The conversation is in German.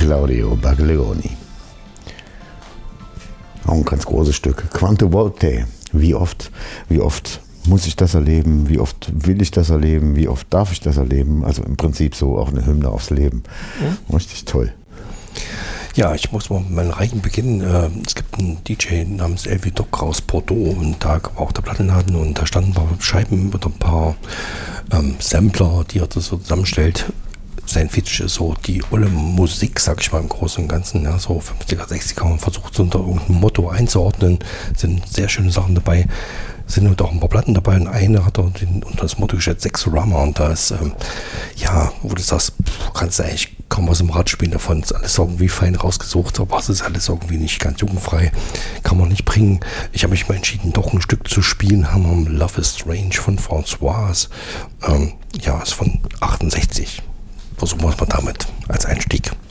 Claudio Baglioni. Auch ein ganz großes Stück. Quante volte. Wie oft muss ich das erleben? Wie oft will ich das erleben? Wie oft darf ich das erleben? Also im Prinzip so auch eine Hymne aufs Leben. Richtig toll. Ja, ich muss mal mit meinen Reichen beginnen. Es gibt einen DJ namens Elvi Doc aus Bordeaux und da war auch der Plattenladen und da standen ein paar Scheiben mit ein paar Sampler, die er das so zusammenstellt. Sein Fetisch ist so die olle Musik, sag ich mal im Großen und Ganzen, ja, so 50er, 60er, man versucht es unter irgendeinem Motto einzuordnen, sind sehr schöne Sachen dabei, sind und auch ein paar Platten dabei und eine hat er unter das Motto gestellt, Sexorama und da ist, wo du sagst, kannst du eigentlich kaum aus dem Rad spielen davon, ist alles irgendwie fein rausgesucht, aber es ist alles irgendwie nicht ganz jugendfrei, kann man nicht bringen. Ich habe mich mal entschieden, doch ein Stück zu spielen, haben wir Love is Strange von Françoise, ist von 68. Versuchen wir es mal damit als Einstieg.